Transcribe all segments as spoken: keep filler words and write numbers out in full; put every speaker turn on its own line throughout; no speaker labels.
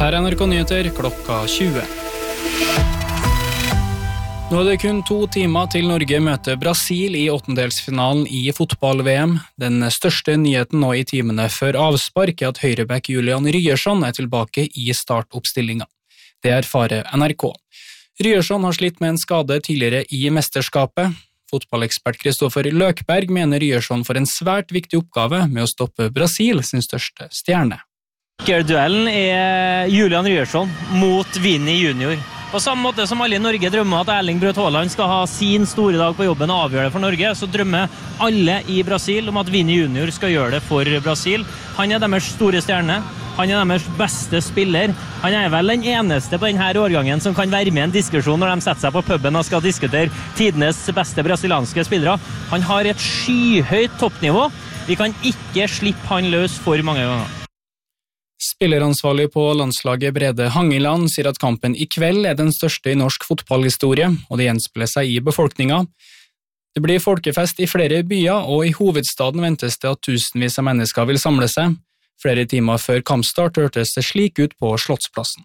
Her er N R K Nyheter klokka tjue. Nå er det kun to timer til Norge møter Brasil i åttendelsfinalen i fotball-V M. Den største nyheten nå i timene før avspark er at høyreback Julian Ryerson er tilbake i startoppstillingen. Det erfarer N R K. Ryerson har slitt med en skade tidligere i mesterskapet. Fotballekspert Kristoffer Løkberg mener Ryerson får en svært viktig oppgave med å stoppe Brasil sin største stjerne.
Duellen er Julian Ryerson mot Vini junior. På samme måte som alle i Norge drømmer at Erling Braut Haaland skal ha sin store dag på jobben og avgjøre det for Norge, så drømmer alle i Brasil om at Vini junior skal gjøre det for Brasil. Han er deres store stjerne, han er deres beste spiller. Han er vel den eneste på denne årgangen som kan være med i en diskusjon når de setter seg på puben og skal diskutere tidenes beste brasilianske spillere. Han har et skyhøyt toppnivå. Vi kan ikke slippe han løs for mange ganger.
Spilleransvarlig på landslaget Brede Hangeland sier at kampen i kveld er den største i norsk fotballhistorie, og det gjenspeiler seg i befolkningen. Det blir folkefest i flere byer, og i hovedstaden ventes det at tusenvis av mennesker vil samle seg. Flere timer før kampstart hørtes det slik ut på Slottsplassen.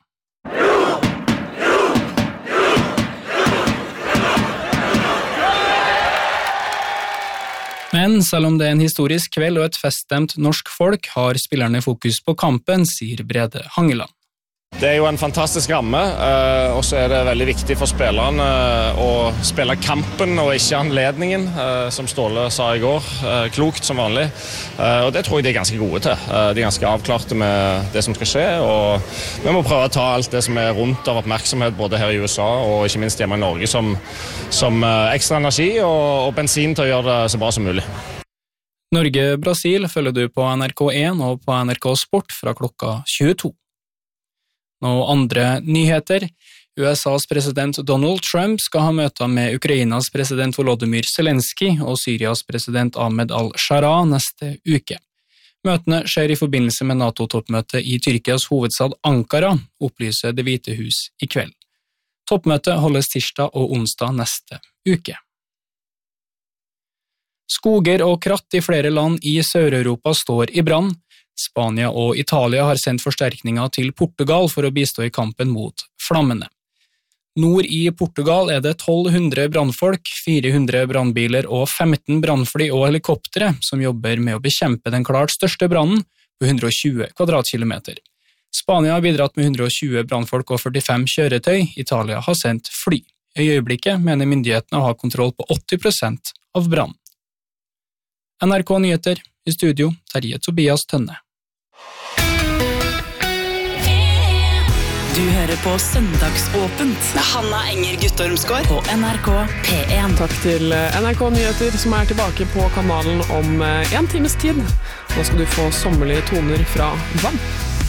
Men selv om det er en historisk kveld og et feststemt norsk folk, har spillerne fokus på kampen, sier Brede Hangeland.
Det er jo en fantastisk ramme, og så er det veldig viktig for spillerne å spille kampen og ikke anledningen, som Ståle sa i går, klokt som vanlig. Og det tror jeg de er ganske gode til. De er ganske avklarte med det som skal skje, og vi må prøve å ta alt det som er rundt av oppmerksomhet, både her i U S A og ikke minst hjemme i Norge, som, som ekstra energi og, og bensin til å gjøre det så bra som mulig.
Norge-Brasil følger du på N R K én og på N R K Sport fra klokka tjueto. Nå andre nyheter. U S A's president Donald Trump skal ha møter med Ukrainas president Volodymyr Zelensky og Syrias president Ahmed al-Shara neste uke. Møtene skjer i forbindelse med NATO-toppmøtet i Tyrkias hovedstad Ankara, opplyser Det hvite hus i kveld. Toppmøtet holdes tirsdag og onsdag neste uke. Skoger og kratt i flere land i Sør-Europa står i brann. Spania og Italia har sendt forsterkninger til Portugal for å bistå i kampen mot flammene. Nord i Portugal er det tolv hundre brannfolk, fire hundre brannbiler og femten brannfly og helikoptere som jobber med å bekjempe den klart største brannen på hundre og tjue kvadratkilometer. Spania har bidratt med hundre og tjue brannfolk og førtifem kjøretøy, Italia har sendt fly. I øyeblikket mener myndighetene å ha kontroll på åtti prosent av brannen. N R K Nyheter, i studio, Terje Tobias Tønne.
Du hører på Søndagsåpent med Hanna Enger Guttormsgaard på N R K P én.
Takk til N R K Nyheter som er tilbake på kanalen om en times tid. Nå skal du få sommerlige toner fra Vann.